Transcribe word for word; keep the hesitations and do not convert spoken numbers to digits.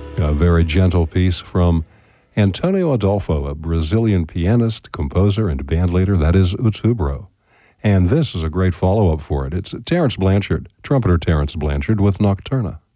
A very gentle piece from Antonio Adolfo, a Brazilian pianist, composer, and bandleader. That is Outubro. And this is a great follow-up for it. It's Terence Blanchard, trumpeter Terence Blanchard with Nocturna.